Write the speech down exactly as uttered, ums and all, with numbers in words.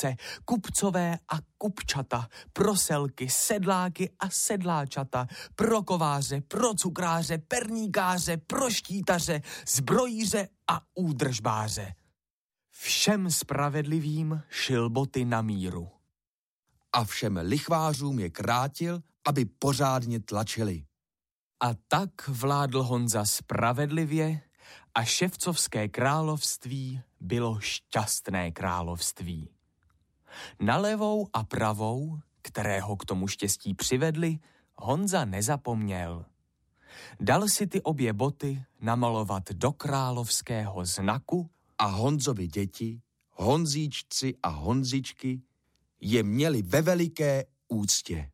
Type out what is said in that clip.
obchodnice, kupcové a kupčata, proselky, sedláky a sedláčata, pro kováře, pro cukráře, perníkáře, pro štítaře, zbrojíře a údržbáře. Všem spravedlivým šil boty na míru. A všem lichvářům je krátil, aby pořádně tlačili. A tak vládl Honza spravedlivě a ševcovské království bylo šťastné království. Na levou a pravou, kterého k tomu štěstí přivedli, Honza nezapomněl. Dal si ty obě boty namalovat do královského znaku a Honzovi děti, Honzíčci a Honzičky je měli ve veliké úctě.